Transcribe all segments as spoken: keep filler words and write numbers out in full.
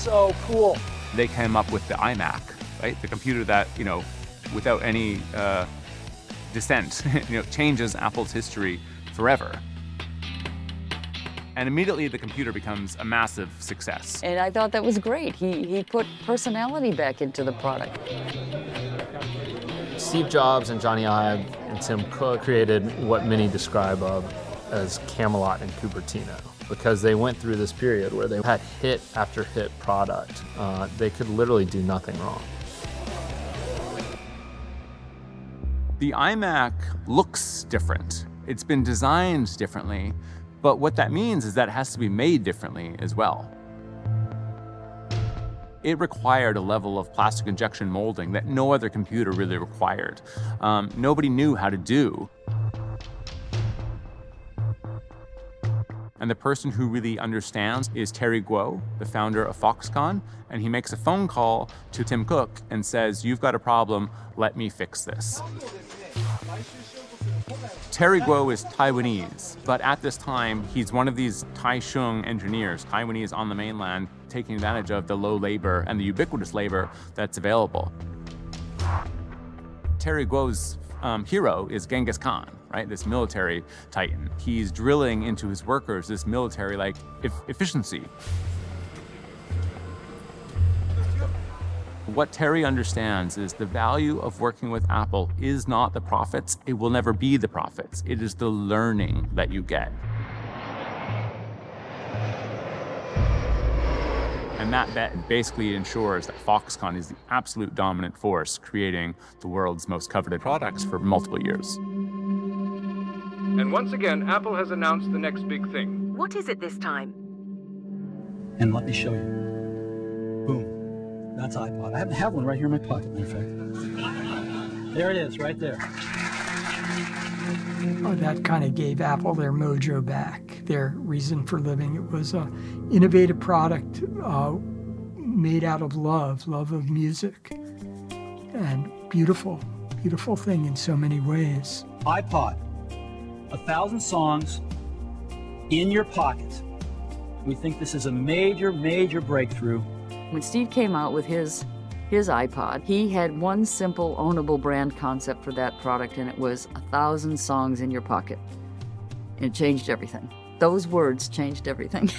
so cool. They came up with the iMac, right? The computer that, you know, without any uh, dissent, you know, changes Apple's history forever. And immediately the computer becomes a massive success. And I thought that was great. He, he put personality back into the product. Steve Jobs and Johnny Ive and Tim Cook created what many describe of as Camelot and Cupertino, because they went through this period where they had hit after hit product. Uh, they could literally do nothing wrong. The iMac looks different. It's been designed differently, but what that means is that it has to be made differently as well. It required a level of plastic injection molding that no other computer really required. Um, nobody knew how to do. And the person who really understands is Terry Guo, the founder of Foxconn, and he makes a phone call to Tim Cook and says, "You've got a problem, let me fix this." Terry Guo is Taiwanese, but at this time, he's one of these Taichung engineers, Taiwanese on the mainland, taking advantage of the low labor and the ubiquitous labor that's available. Terry Guo's um, hero is Genghis Khan, right? This military titan. He's drilling into his workers this military-like e- efficiency. What Terry understands is the value of working with Apple is not the profits. It will never be the profits. It is the learning that you get. And that bet basically ensures that Foxconn is the absolute dominant force creating the world's most coveted products for multiple years. And once again, Apple has announced the next big thing. What is it this time? And let me show you. Boom. That's iPod. I happen to have one right here in my pocket, matter of fact. There it is, right there. Oh, that kind of gave Apple their mojo back, their reason for living. It was an innovative product uh, made out of love, love of music, and beautiful, beautiful thing in so many ways. iPod, a thousand songs in your pocket. We think this is a major, major breakthrough. When Steve came out with his, his iPod, he had one simple ownable brand concept for that product, and it was a thousand songs in your pocket. And it changed everything. Those words changed everything.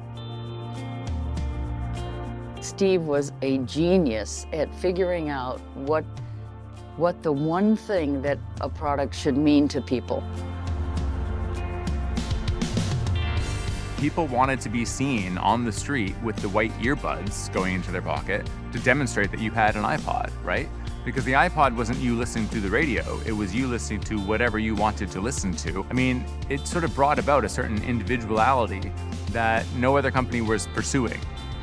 Steve was a genius at figuring out what, what the one thing that a product should mean to people. People wanted to be seen on the street with the white earbuds going into their pocket to demonstrate that you had an iPod, right? Because the iPod wasn't you listening to the radio, it was you listening to whatever you wanted to listen to. I mean, it sort of brought about a certain individuality that no other company was pursuing.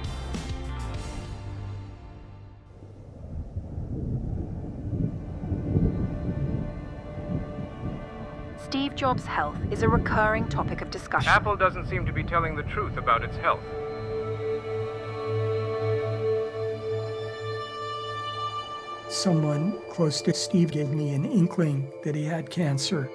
Steve Jobs' health is a recurring topic of discussion. Apple doesn't seem to be telling the truth about its health. Someone close to Steve gave me an inkling that he had cancer.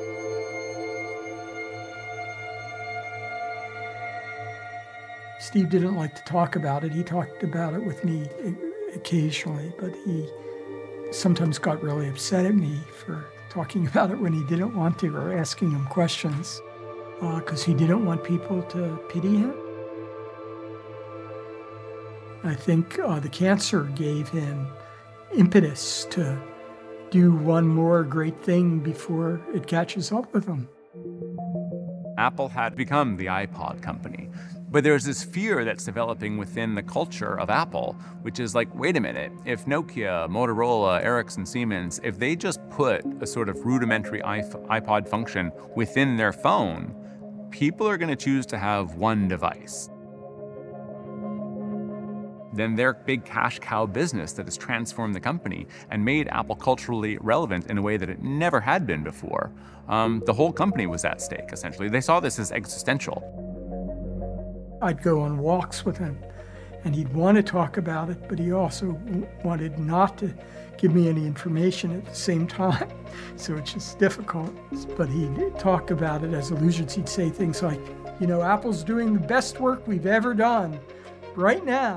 Steve didn't like to talk about it. He talked about it with me occasionally, but he sometimes got really upset at me for talking about it when he didn't want to, or asking him questions, because uh, he didn't want people to pity him. I think uh, the cancer gave him impetus to do one more great thing before it catches up with him. Apple had become the iPod company. But there's this fear that's developing within the culture of Apple, which is like, wait a minute, if Nokia, Motorola, Ericsson, Siemens, if they just put a sort of rudimentary iPod function within their phone, people are going to choose to have one device. Then their big cash cow business that has transformed the company and made Apple culturally relevant in a way that it never had been before. Um, the whole company was at stake, essentially. They saw this as existential. I'd go on walks with him, and he'd want to talk about it, but he also w- wanted not to give me any information at the same time. So it's just difficult. But he'd talk about it as allusions. He'd say things like, you know, Apple's doing the best work we've ever done right now.